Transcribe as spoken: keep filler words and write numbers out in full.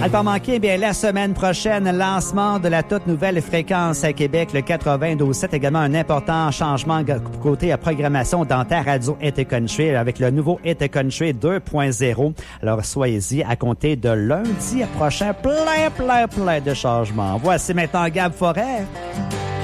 À pas manquer, bien, la semaine prochaine, lancement de la toute nouvelle fréquence à Québec, le quatre-vingt-douze sept. Également un important changement côté à programmation dans ta radio Intercountry avec le nouveau Intercountry deux point zéro. Alors, soyez-y à compter de lundi prochain. Plein, plein, plein de changements. Voici maintenant Gab Forêt.